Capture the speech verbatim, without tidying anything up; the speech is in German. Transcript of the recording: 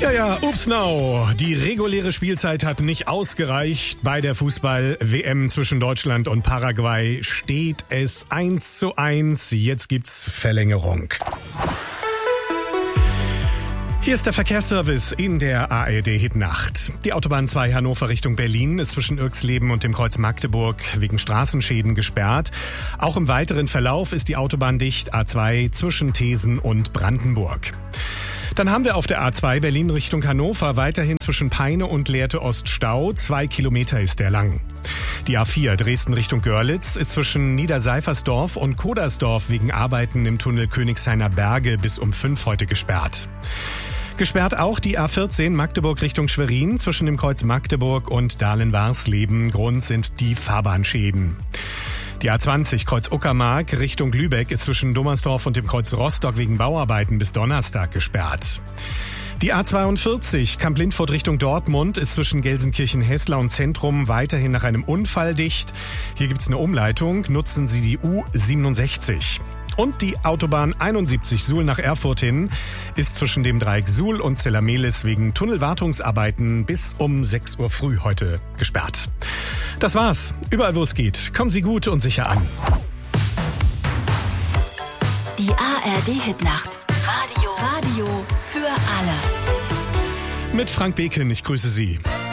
Ja, ja, ups now. Die reguläre Spielzeit hat nicht ausgereicht. Bei der Fußball-W M zwischen Deutschland und Paraguay steht es eins zu eins. Jetzt gibt's Verlängerung. Hier ist der Verkehrsservice in der A R D-Hitnacht. Die Autobahn zwei Hannover Richtung Berlin ist zwischen Irxleben und dem Kreuz Magdeburg wegen Straßenschäden gesperrt. Auch im weiteren Verlauf ist die Autobahn dicht, A zwei zwischen Thesen und Brandenburg. Dann haben wir auf der A zwei Berlin Richtung Hannover weiterhin zwischen Peine und Lehrte Ost Stau. Zwei Kilometer ist der lang. Die A vier Dresden Richtung Görlitz ist zwischen Niederseifersdorf und Kodersdorf wegen Arbeiten im Tunnel Königshainer Berge bis um fünf heute gesperrt. Gesperrt auch die A vierzehn Magdeburg Richtung Schwerin zwischen dem Kreuz Magdeburg und Dahlen-Warsleben. Grund sind die Fahrbahnschäden. Die A zwanzig Kreuz Uckermark Richtung Lübeck ist zwischen Dommersdorf und dem Kreuz Rostock wegen Bauarbeiten bis Donnerstag gesperrt. Die A zweiundvierzig Kamp-Lindfurt Richtung Dortmund ist zwischen Gelsenkirchen-Hessler und Zentrum weiterhin nach einem Unfall dicht. Hier gibt's eine Umleitung. Nutzen Sie die U siebenundsechzig. Und die Autobahn einundsiebzig Suhl nach Erfurt hin ist zwischen dem Dreieck Suhl und Zellamelis wegen Tunnelwartungsarbeiten bis um sechs Uhr früh heute gesperrt. Das war's. Überall, wo es geht, kommen Sie gut und sicher an. Die A R D-Hitnacht. Radio. Radio für alle. Mit Frank Beken, ich grüße Sie.